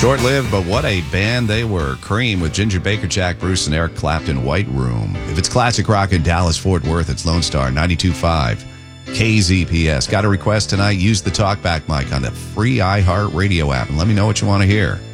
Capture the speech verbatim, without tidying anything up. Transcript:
Short-lived, but what a band they were. Cream with Ginger Baker, Jack Bruce, and Eric Clapton, White Room. If it's classic rock in Dallas, Fort Worth, it's Lone Star, ninety-two point five K Z P S. Got a request tonight? Use the TalkBack mic on the free iHeartRadio app and let me know what you want to hear.